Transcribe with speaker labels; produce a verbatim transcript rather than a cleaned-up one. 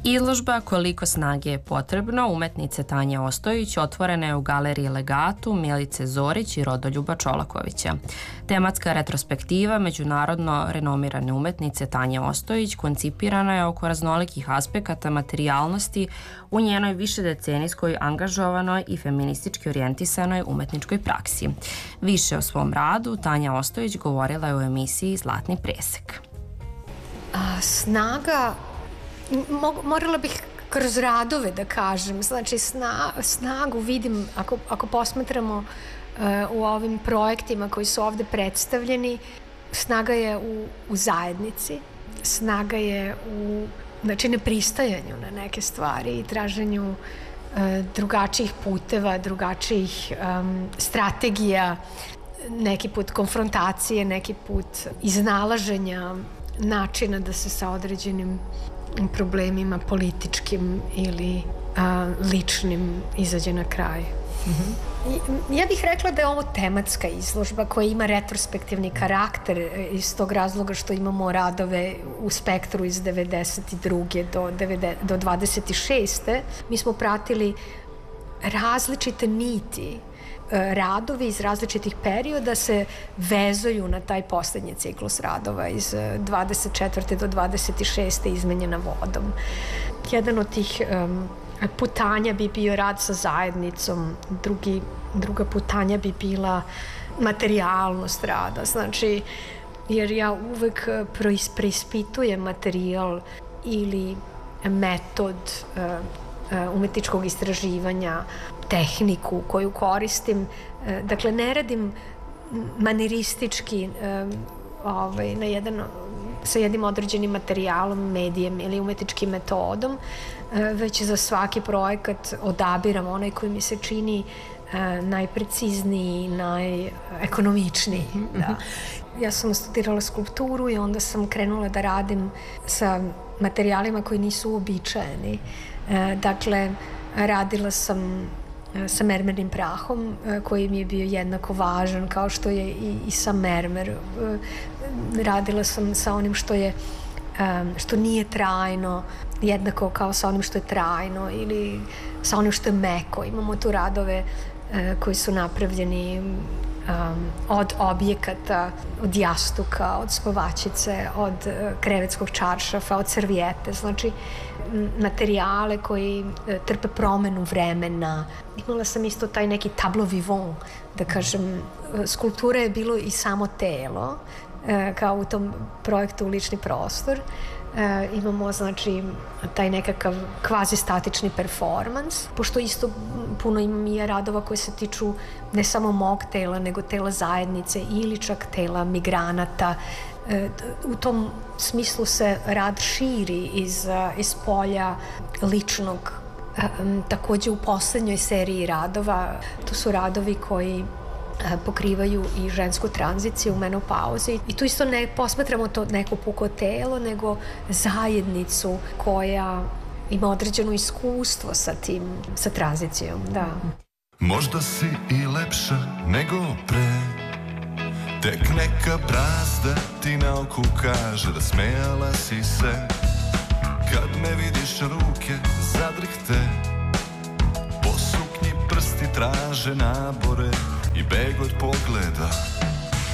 Speaker 1: Izložba Koliko snage je potrebno umetnice Tanje Ostojić otvorena je u galeriji Legatu Milice Zorić i Rodoljuba Čolakovića. Tematska retrospektiva međunarodno renomirane umetnice Tanje Ostojić koncipirana je oko raznolikih aspekata materijalnosti u njenoj višedecenijskoj angažovanoj i feministički orijentisanoj umetničkoj praksi. Više o svom radu Tanja Ostojić govorila je u emisiji Zlatni presek.
Speaker 2: A, snaga morala bih kroz radove da kažem, znači sna, snagu vidim, ako, ako posmatramo uh, u ovim projektima koji su ovde predstavljeni, snaga je u, u zajednici, snaga je u znači, nepristajanju na neke stvari i traženju uh, drugačijih puteva, drugačijih um, strategija, neki put konfrontacije, neki put iznalaženja načina da se sa određenim problemima političkim ili a, ličnim izađe na kraj. Mm-hmm. Ja bih rekla da je ovo tematska izložba koja ima retrospektivni karakter iz tog razloga što imamo radove u spektru iz devedeset druge do, do dvadeset šeste. Mi smo pratili različite niti, radovi iz različitih perioda se vezuju na taj poslednji ciklus radova iz dvadeset četvrte do dvadeset šeste izmenjena vodom. Jedan od tih um, putanja bi bio rad sa zajednicom, drugi, druga putanja bi bila materijalnost rada, znači jer ja uvek preispitujem materijal ili metod uh, umetničkog istraživanja, tehniku koju koristim. Dakle, ne radim maniristički ovaj, na jedan, sa jednim određenim materijalom, medijem ili umetničkim metodom, već za svaki projekat odabiram onaj koji mi se čini najprecizniji, najekonomičniji. Da. Ja sam studirala skulpturu i onda sam krenula da radim sa materijalima koji nisu uobičajeni. Dakle, radila sam sa mermernim prahom koji mi je bio jednako važan kao što je i, i sa mermer. Radila sam sa onim što je što nije trajno jednako kao sa onim što je trajno ili sa onim što je meko. Imamo tu radove koji su napravljeni um, od objekata, od jastuka, od spavačice, od krevetskog čaršafa, od servijete, znači materijale koji trpe promenu vremena. Imala sam isto taj neki tableau vivant, da kažem, skulptura je bilo i samo telo, kao u tom projektu Lični prostor. E, imamo, znači, taj nekakav kvazi statični performans, pošto isto puno imam i radova koje se tiču ne samo mog tela, nego tela zajednice ili čak tela migranata. E, u tom smislu se rad širi iz, iz polja ličnog. E, takođe u poslednjoj seriji radova, to su radovi koji pokrivaju i žensku tranziciju u menopauzi. I tu isto ne posmatramo to neko puko telo, nego zajednicu koja ima određeno iskustvo sa tim, sa tranzicijom, da.
Speaker 3: Možda si i lepša nego pre, tek neka brazda ti na oku kaže da smejala si se. Kad me vidiš ruke zadrhte, po suknji prsti traže nabore i beg od pogleda.